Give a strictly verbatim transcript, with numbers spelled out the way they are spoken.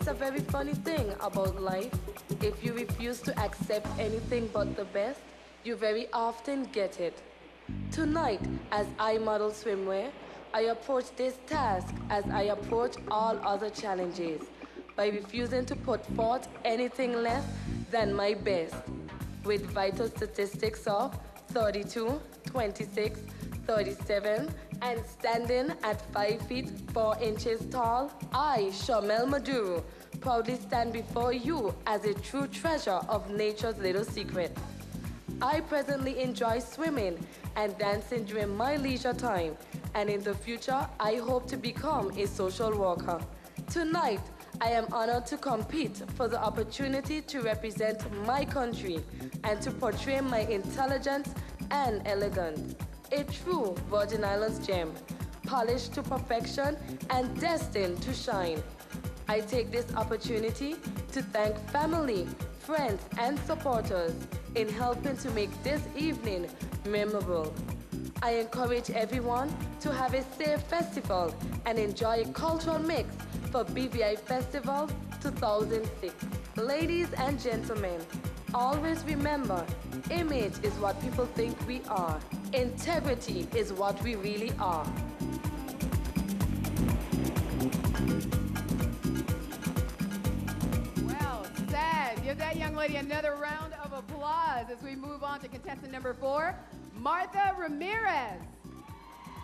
It's a very funny thing about life. If you refuse to accept anything but the best, you very often get it. Tonight, as I model swimwear, I approach this task as I approach all other challenges by refusing to put forth anything less than my best. With vital statistics of thirty-two, twenty-six, thirty-seven, and standing at five feet four inches tall, I, Shamel Maduro, proudly stand before you as a true treasure of nature's little secret. I presently enjoy swimming and dancing during my leisure time, and in the future, I hope to become a social worker. Tonight, I am honored to compete for the opportunity to represent my country and to portray my intelligence and elegance. A true Virgin Islands gem, polished to perfection and destined to shine. I take this opportunity to thank family, friends, and supporters in helping to make this evening memorable. I encourage everyone to have a safe festival and enjoy a cultural mix for B V I Festival two thousand six. Ladies and gentlemen, always remember, image is what people think we are. Integrity is what we really are. Well said. Give that young lady another round of applause as we move on to contestant number four, Martha Ramirez.